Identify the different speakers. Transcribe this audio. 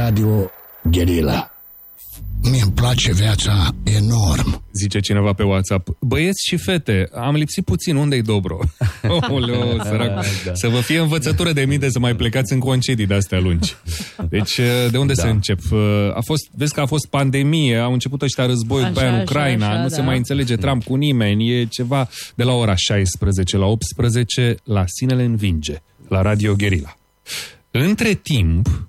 Speaker 1: Radio Guerilla. Mie-mi place viața enorm.
Speaker 2: Zice cineva pe WhatsApp: băieți și fete, am lipsit puțin, unde-i Dobro? Oleu, sărac. Da. Să vă fie învățătură de minte să mai plecați în concedii de-astea lungi. Deci, de unde să încep? Vezi că a fost pandemie, au început ăștia războiul după aia în Ucraina, nu se mai înțelege Trump cu nimeni, e ceva de la ora 16 la 18, la sinele învinge, la Radio Guerilla. Între timp,